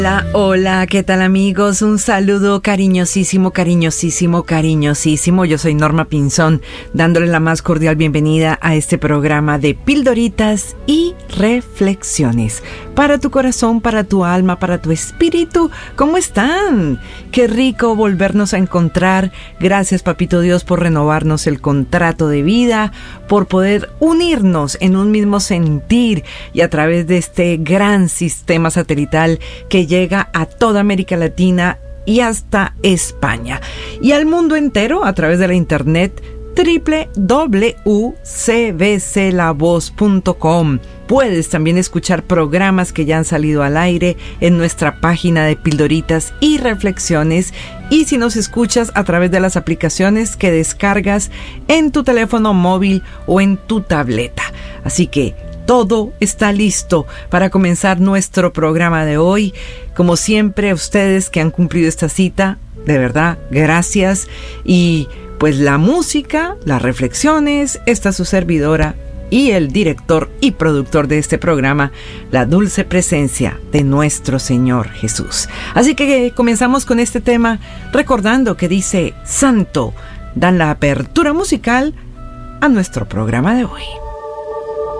Hola, hola, ¿qué tal amigos? Un saludo cariñosísimo, cariñosísimo, cariñosísimo. Yo soy Norma Pinzón, dándole la más cordial bienvenida a este programa de pildoritas y reflexiones. Para tu corazón, para tu alma, para tu espíritu. ¿Cómo están? Qué rico volvernos a encontrar. Gracias, Papito Dios, por renovarnos el contrato de vida, por poder unirnos en un mismo sentir y a través de este gran sistema satelital que llega a toda América Latina y hasta España y al mundo entero a través de la internet www.cbclavoz.com. Puedes también escuchar programas que ya han salido al aire en nuestra página de Pildoritas y Reflexiones, y si nos escuchas a través de las aplicaciones que descargas en tu teléfono móvil o en tu tableta. Así que todo está listo para comenzar nuestro programa de hoy. Como siempre, a ustedes que han cumplido esta cita, de verdad, gracias. Y pues la música, las reflexiones, esta su servidora y el director y productor de este programa, la dulce presencia de nuestro Señor Jesús. Así que comenzamos con este tema recordando que dice Santo. Dan la apertura musical a nuestro programa de hoy.